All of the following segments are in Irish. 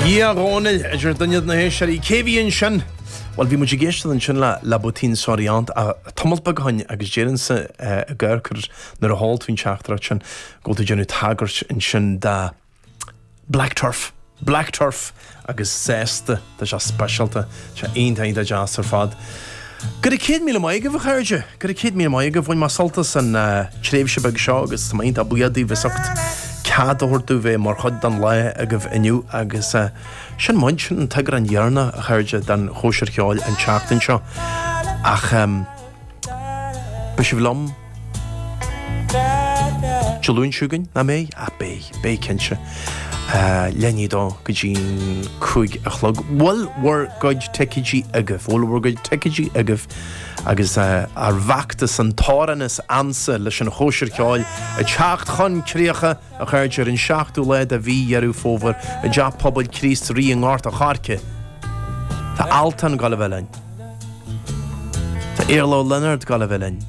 Yeah, Ronald, you're done na héisir í céhíonn sin. Well, bhí muidir géisteal an sin le botín soriant a tumult bagain agus déann sa gcurcur nar a háil tún teachtar sin go tú déanú tagart in sin da Black Turf agus sésta tá se specialta se aontainn de jazz ar fad. Gur 100 míle maige bh chairde, gur 100 míle maige bhain mar saltas an tréimhse bag seo agus tá maint a buiadaí bheitsocht cadúirtú bheith mar chud an le agah iniu agus sin maint sin an tagar an dhearna a chairde den chóisiir cheáil an teachtain seo ach ba si bhlum Jolún siúgain na mé a bé cinse Lenny dá go dtín chuig a chlog bhil war goid teiciidí agah agus ar bhachtas an táranas ansa leis an chóisiir ceáil a teacht chun críocha a chuirtear an seachtú leid a bhí dhearú fómhar a deap pobl Christ rí an gáirt a charce. Tá altan gal bhelein. Tá Éarló Leonard gal bhelein.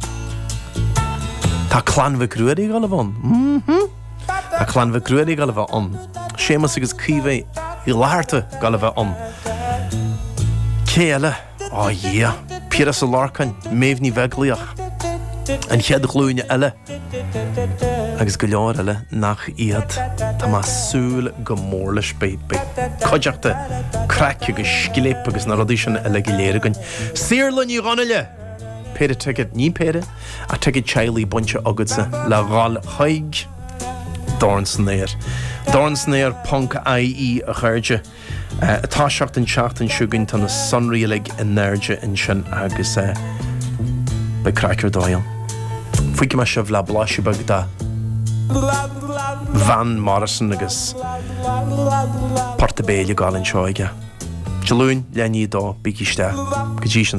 Tá Clanmha Cruairí gal bhán. Tá Clanmha Cruairí gal bh an. Séamas agus cíomh I láirta gal bh an. Céile, yeah. Píras a lárcain, méhní bheaglaíach. An chead glúine eile. Agus go leor eile nach iad. Tá má súil go mór leis be coideachta craic agus scilip agus na rudí sin eile go léirigain. Síorlan í ganaile. Péire tuigid ní péire a tuigid teilí bunte agadsa le gáil chaig Dornsnéir punk IE a chuirde. Atá seachtain teachtain siúgain tá na sonraílig in neirde in sin agus be craicear dáil. Fuici me sibh le blaisiúbag da Van Morrison agus Portabéile gáil an seoige. Jolún Lenny dá bíciste go dtí sin